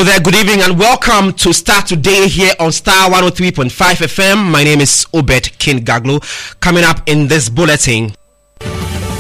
Hello there, good evening and welcome to Start Today here on Star 103.5 FM. My name is Obed King Gaglo. Coming up in this bulletin,